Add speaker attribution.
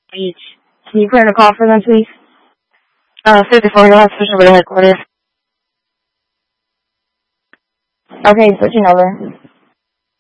Speaker 1: Beach. Can you put in a call for them, please? 54, you'll have to switch over to headquarters. Okay, switching over.